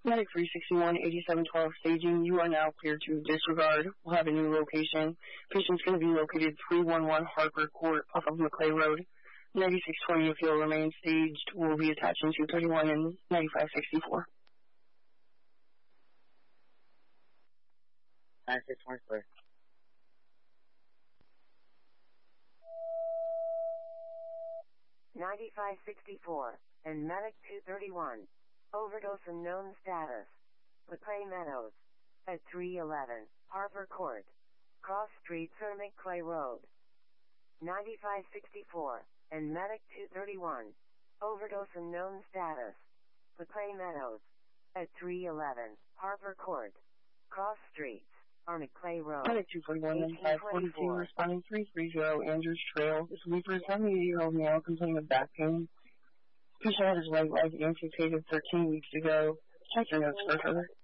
Medic 361, 8712 staging. You are now cleared to disregard. We'll have a new location. Patient's going to be located 311 Harper Court off of McClay Road. 9620 if you'll remain staged. We'll be attaching 231 and 9564. 9620 clear. $95.64 and Medic 231. Overdose unknown status. McClay Meadows. At 311 Harper Court. Cross Street, Sir McClay Road. 95.64 and Medic 231. Overdose unknown status. McClay Meadows. At 311 Harper Court. Cross Streets, on McClay Road. Medic 241, 9542, responding 330 Andrews Trail. This will be for a 78-year-old male complaining of back pain. Patient had his right leg amputated 13 weeks ago. Check your notes for further.